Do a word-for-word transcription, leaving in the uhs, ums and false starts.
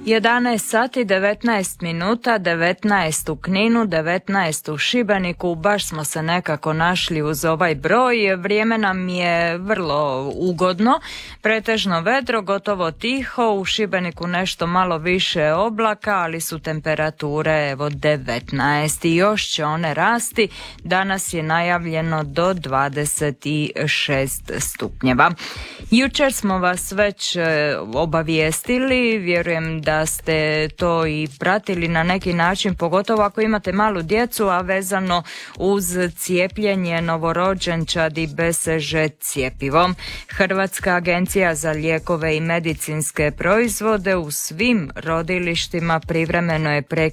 jedanaest sati devetnaest minuta, devetnaest u Kninu, devetnaest u Šibeniku, baš smo se nekako našli uz ovaj broj. Vrijeme nam je vrlo ugodno, pretežno vedro, gotovo tiho, u Šibeniku nešto malo više oblaka, ali su temperature evo devetnaest i još će one rasti. Danas je najavljeno do dvadeset šest stupnjeva. Jučer smo vas već obavijestili, vjerujem da da ste to i pratili na neki način, pogotovo ako imate malu djecu, a vezano uz cijepljenje novorođenčadi B C G cjepivom. Hrvatska agencija za lijekove i medicinske proizvode u svim rodilištima privremeno je prekinuла